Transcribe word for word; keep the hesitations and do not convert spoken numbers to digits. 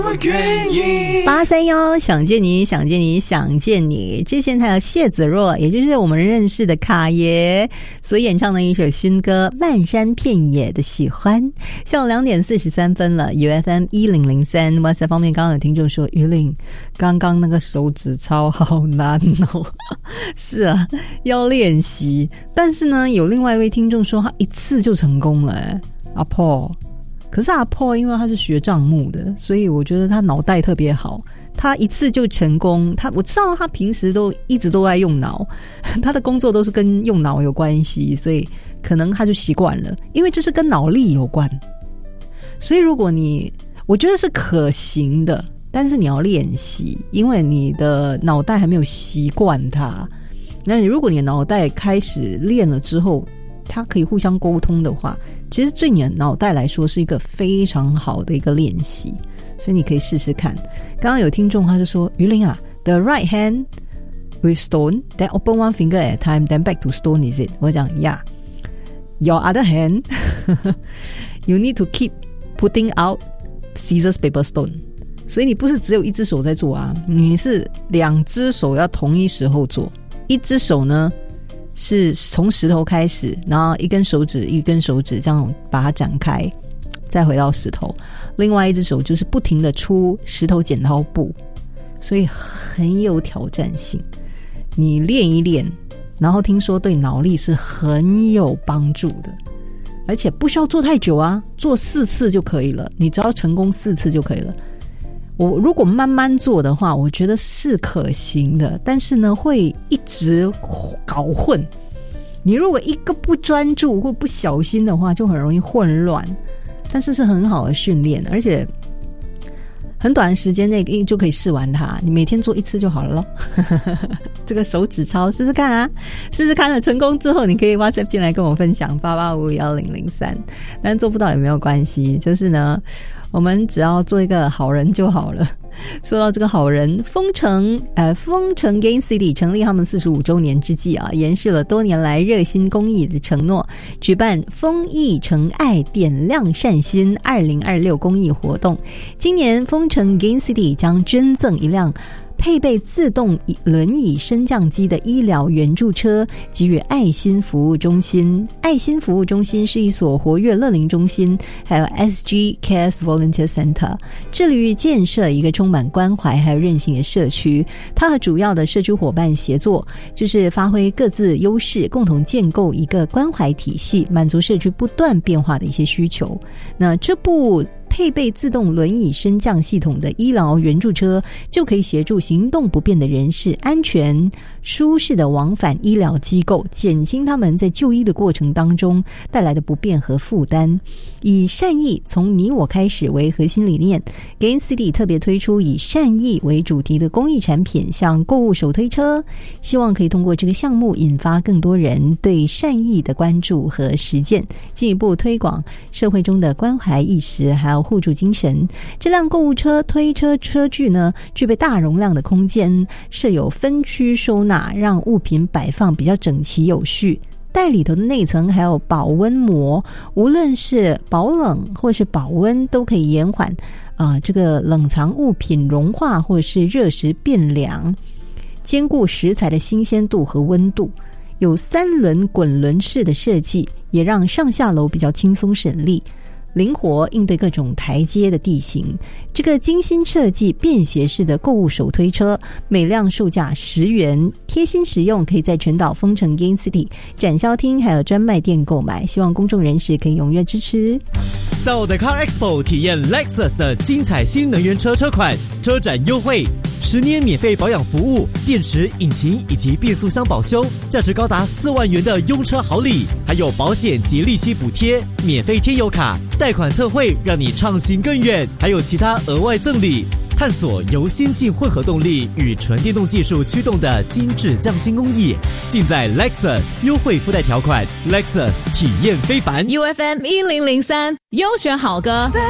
八三幺想见你想见你想见你，之前还有谢子若，也就是我们认识的卡爷所演唱的一首新歌《漫山遍野的喜欢》。下午两点四十三分了 ，U F M 一零零三。WhatsApp 方面，刚刚有听众说于玲刚刚那个手指超好难哦，是啊，要练习。但是呢，有另外一位听众说他一次就成功了，哎，阿破。可是阿破因为他是学账目的，所以我觉得他脑袋特别好，他一次就成功。他我知道他平时都一直都在用脑，他的工作都是跟用脑有关系，所以可能他就习惯了，因为这是跟脑力有关。所以如果你我觉得是可行的，但是你要练习，因为你的脑袋还没有习惯它。那如果你的脑袋开始练了之后，它可以互相沟通的话，其实对你的脑袋来说是一个非常好的一个练习，所以你可以试试看。刚刚有听众他就说，于玲啊 The right hand with stone then open one finger at a time then back to stone is it？ 我讲 Yeah Your other hand you need to keep putting out scissors paper stone， 所以你不是只有一只手在做啊，你是两只手要同一时候做。一只手呢是从石头开始，然后一根手指一根手指这样把它展开，再回到石头。另外一只手就是不停的出石头剪刀布，所以很有挑战性。你练一练，然后听说对脑力是很有帮助的，而且不需要做太久啊，做四次就可以了，你只要成功四次就可以了。我如果慢慢做的话，我觉得是可行的，但是呢会一直搞混。你如果一个不专注或不小心的话，就很容易混乱。但是是很好的训练，而且很短的时间内就可以试完它，你每天做一次就好了咯。这个手指操试试看啊，试试看了成功之后，你可以 WhatsApp 进来跟我分享八八五一零零三。但做不到也没有关系，就是呢我们只要做一个好人就好了。说到这个好人，丰城呃，丰城 Gain City 成立他们四十五周年之际啊，延续了多年来热心公益的承诺，举办丰益诚爱点亮善心二零二六公益活动。今年丰城 Gain City 将捐赠一辆配备自动轮椅升降机的医疗援助车，给予爱心服务中心。爱心服务中心是一所活跃乐龄中心，还有 S G Cares Volunteer Center， 致力于建设一个充满关怀还有韧性的社区。它和主要的社区伙伴协作，就是发挥各自优势，共同建构一个关怀体系，满足社区不断变化的一些需求。那这部配备自动轮椅升降系统的医疗援助车，就可以协助行动不便的人士安全舒适的往返医疗机构，减轻他们在就医的过程当中带来的不便和负担。以善意从你我开始为核心理念， Gain City 特别推出以善意为主题的公益产品，像购物手推车，希望可以通过这个项目引发更多人对善意的关注和实践，进一步推广社会中的关怀意识还有互助精神。这辆购物车推车车具呢，具备大容量的空间，设有分区收纳，让物品摆放比较整齐有序。袋里头的内层还有保温膜，无论是保冷或是保温，都可以延缓啊、呃、这个冷藏物品融化或是热时变凉，兼顾食材的新鲜度和温度。有三轮滚轮式的设计，也让上下楼比较轻松省力，灵活应对各种台阶的地形。这个精心设计便携式的购物手推车，每辆售价十元，贴心实用，可以在全岛丰城 Gain City 展销厅还有专卖店购买，希望公众人士可以踊跃支持。 到 The Car Expo 体验 Lexus 的精彩新能源车车款，车展优惠，十年免费保养服务，电池、引擎以及变速箱保修，价值高达四万元的用车好礼，还有保险及利息补贴，免费贴油卡，贷款特惠，让你畅行更远，还有其他额外赠礼。探索由先进混合动力与纯电动技术驱动的精致匠心工艺，尽在 Lexus， 优惠附带条款 Lexus 体验非凡。 U F M 一零零三优选好歌。